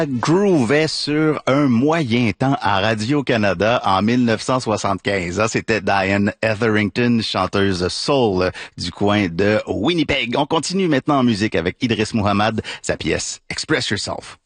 groovait sur un moyen temps à Radio-Canada en 1975. Ça, c'était Diane Etherington, chanteuse soul du coin de Winnipeg. On continue maintenant en musique avec Idriss Muhammad, sa pièce Express Yourself.